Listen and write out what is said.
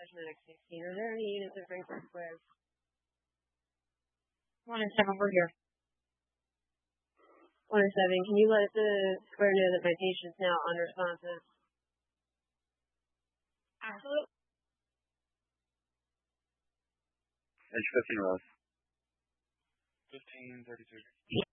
Medic 16. Are there any units in Frankfurt Square? 1 and 7, we're here. 1 and 7, can you let the square know that my patient's now unresponsive? Absolutely. Edge 15 Ross. 1532.